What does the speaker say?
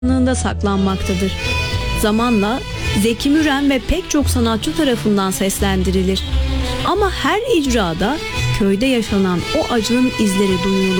karanlığında saklanmaktadır. Zamanla Zeki Müren ve pek çok sanatçı tarafından seslendirilir. Ama her icrada köyde yaşanan o acının izleri duyulur.